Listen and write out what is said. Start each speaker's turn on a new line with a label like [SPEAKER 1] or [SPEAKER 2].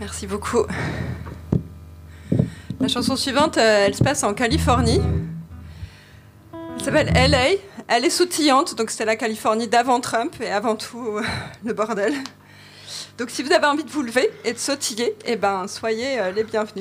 [SPEAKER 1] Merci beaucoup. La chanson suivante, elle se passe en Californie. Elle s'appelle LA. Elle est sautillante, donc c'était la Californie d'avant Trump et avant tout le bordel. Donc si vous avez envie de vous lever et de sautiller, eh ben, soyez les bienvenus.